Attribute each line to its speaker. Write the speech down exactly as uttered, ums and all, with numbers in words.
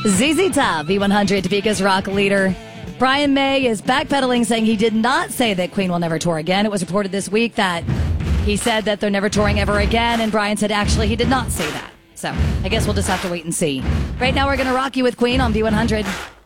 Speaker 1: Z Z Top, V one hundred, Topeka's rock leader. Brian May is backpedaling, saying he did not say that Queen will never tour again. It was reported this week that he said that they're never touring ever again, and Brian said actually he did not say that. So I guess we'll just have to wait and see. Right now we're going to rock you with Queen on V one hundred.